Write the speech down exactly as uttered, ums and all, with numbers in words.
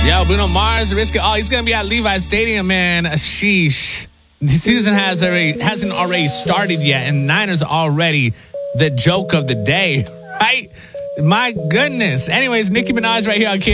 Yo, Bruno Mars, risk it all. He's gonna be at Levi's Stadium, man. Sheesh. The season has already hasn't already started yet, and Niners already the joke of the day, right? My goodness. Anyways, Nicki Minaj right here on K